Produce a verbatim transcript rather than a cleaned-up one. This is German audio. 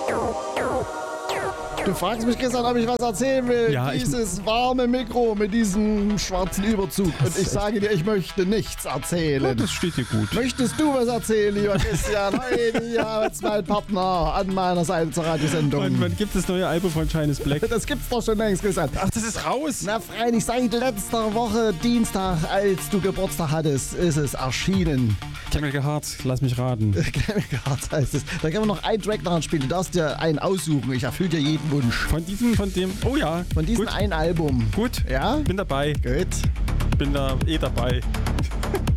Du fragst mich, Christian, ob ich was erzählen will. Ja, ich- Dieses warme Mikro mit diesem schwarzen Überzug. Und ich sage dir, ich möchte nichts erzählen. Ja, das steht dir gut. Möchtest du was erzählen, lieber Christian? Heute hier als mein Partner an meiner Seite zur Radiosendung. Und wann gibt das neue Album von Shine is Black? Das gibt's doch schon längst, Christian. Ach, das ist raus. Na freilich, seit letzter Woche Dienstag, als du Geburtstag hattest, ist es erschienen. Chemical Heart, lass mich raten. Chemical Heart heißt es. Da können wir noch einen Track daran spielen. Du darfst dir einen aussuchen. Ich erfülle dir jeden Wunsch. Von diesem, von dem, oh ja. Von diesem Gut. einen Album. Gut, Ja? bin dabei. Gut. Bin da eh dabei.